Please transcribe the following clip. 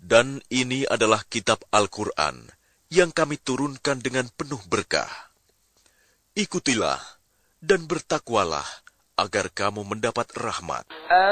Dan ini adalah kitab Al-Quran yang kami turunkan dengan penuh berkah. Ikutilah dan bertakwalah agar kamu mendapat rahmat.